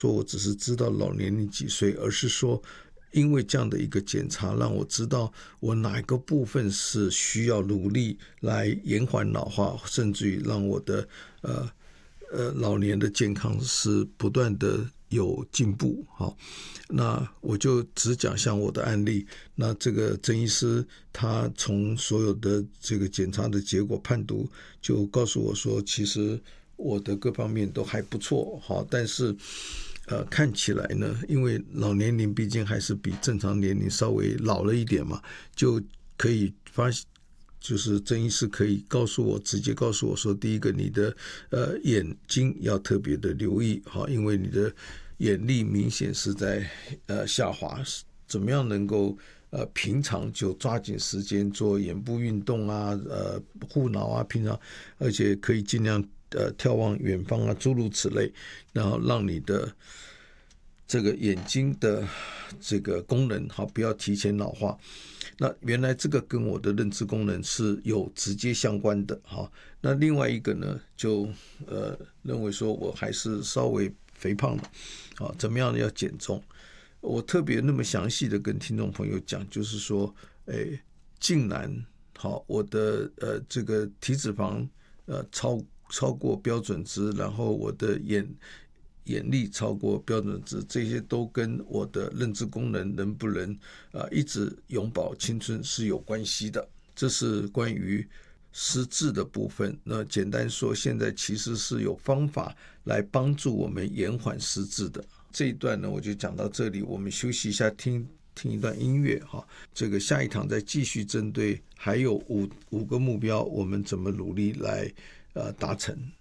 说我只是知道老年龄几岁，而是说因为这样的一个检查，让我知道我哪一个部分是需要努力来延缓老化，甚至于让我的老年的健康是不断的有进步。好，那我就只讲像我的案例，那这个曾医师他从所有的这个检查的结果判读，就告诉我说，其实我的各方面都还不错。好，但是看起来呢，因为老年龄毕竟还是比正常年龄稍微老了一点嘛，就可以发现，就是曾医师可以直接告诉我说，第一个，你的眼睛要特别的留意，好，因为你的眼力明显是在下滑，怎么样能够平常就抓紧时间做眼部运动啊，护脑啊，平常而且可以尽量眺望远方啊，诸如此类，然后让你的这个眼睛的这个功能好，不要提前老化。那原来这个跟我的认知功能是有直接相关的。好，那另外一个呢，就认为说我还是稍微肥胖了，好，怎么样要减重？我特别那么详细的跟听众朋友讲，就是说，竟然好，我的这个体脂肪超过标准值，然后我的眼力超过标准值，这些都跟我的认知功能能不能一直永葆青春是有关系的。这是关于失智的部分。那简单说，现在其实是有方法来帮助我们延缓失智的。这一段呢，我就讲到这里，我们休息一下，听一段音乐哈。这个下一堂再继续针对还有五个目标，我们怎么努力来达成。